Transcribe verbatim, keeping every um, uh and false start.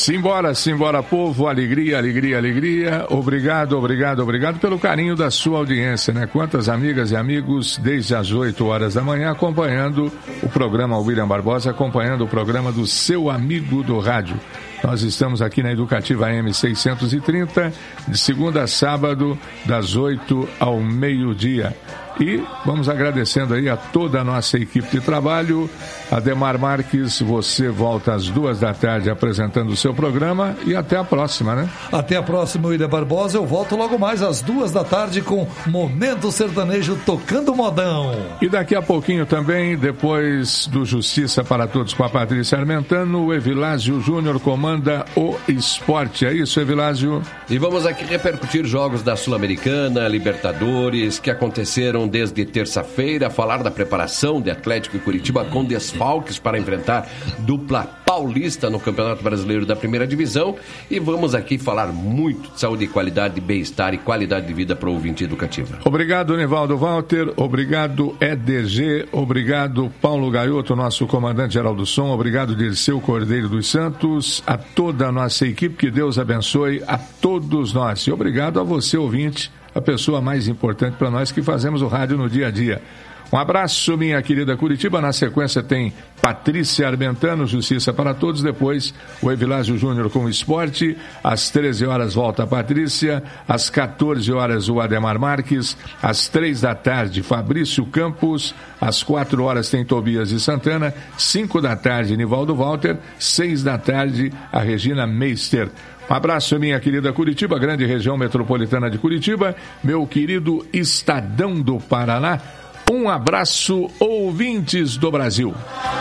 Simbora, simbora, povo, alegria, alegria, alegria. Obrigado, obrigado, obrigado pelo carinho da sua audiência, né? Quantas amigas e amigos desde as oito horas da manhã acompanhando o programa William Barbosa, acompanhando o programa do seu amigo do rádio. Nós estamos aqui na Educativa A M seiscentos e trinta, de segunda a sábado, das oito ao meio-dia. E vamos agradecendo aí a toda a nossa equipe de trabalho. Ademar Marques, você volta às duas da tarde apresentando o seu programa e até a próxima, né? Até a próxima, William Barbosa. Eu volto logo mais às duas da tarde com Momento Sertanejo tocando modão. E daqui a pouquinho também, depois do Justiça para Todos com a Patrícia Armentano, o Evilásio Júnior comanda o esporte. É isso, Evilásio? E vamos aqui repercutir jogos da Sul-Americana, Libertadores, que aconteceram desde terça-feira, falar da preparação de Atlético e Curitiba com desfalques para enfrentar dupla paulista no Campeonato Brasileiro da Primeira Divisão, e vamos aqui falar muito de saúde e qualidade, de bem-estar e qualidade de vida para o ouvinte educativa. Obrigado, Nivaldo Walter, obrigado, E D G, obrigado, Paulo Gaioto, nosso comandante geral do som, obrigado, Dirceu Cordeiro dos Santos, a toda a nossa equipe, que Deus abençoe a todos nós, e obrigado a você, ouvinte, a pessoa mais importante para nós que fazemos o rádio no dia a dia. Um abraço, minha querida Curitiba. Na sequência tem Patrícia Armentano, Justiça para Todos. Depois o Evilásio Júnior com o esporte. Às treze horas volta a Patrícia. Às quatorze horas o Ademar Marques. Às três da tarde Fabrício Campos. Às quatro horas tem Tobias e Santana. Cinco da tarde Nivaldo Walter. Seis da tarde a Regina Meister. Um abraço, minha querida Curitiba, grande região metropolitana de Curitiba, meu querido Estadão do Paraná. Um abraço, ouvintes do Brasil.